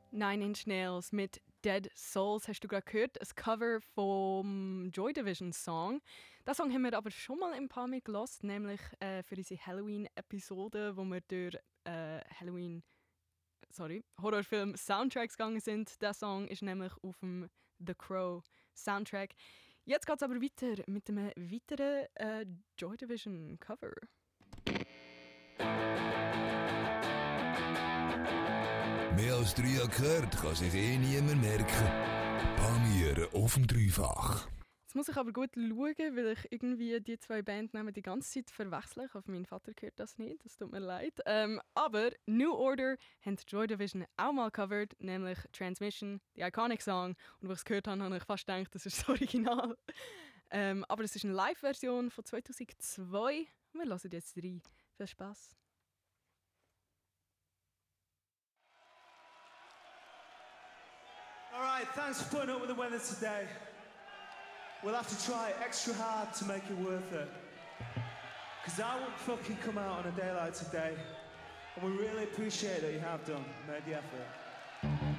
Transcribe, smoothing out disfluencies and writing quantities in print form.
Nine Inch Nails mit Dead Souls hast du gerade gehört, ein Cover vom Joy Division Song. Den Song haben wir aber schon mal ein paar Mal gehört, nämlich für unsere Halloween-Episode, wo wir durch Horrorfilm-Soundtracks gegangen sind. Der Song ist nämlich auf dem The Crow Soundtrack. Jetzt geht es aber weiter mit einem weiteren Joy Division Cover. Mehr als 3 gehört kann sich niemand merken. Pamieren auf dem Dreifach. Jetzt muss ich aber gut schauen, weil ich irgendwie die zwei Bandnamen die ganze Zeit verwechsle. Ich hoffe, mein Vater hört das nicht, das tut mir leid. Aber New Order haben Joy Division auch mal covered, nämlich Transmission, die Iconic Song. Und als ich es gehört habe, habe ich fast gedacht, das ist das Original. Aber es ist eine Live-Version von 2002. Wir hören jetzt rein. Viel Spaß. All right, thanks for putting up with the weather today. We'll have to try extra hard to make it worth it. Because I won't fucking come out on a day like today. And we really appreciate that you have done, made the effort.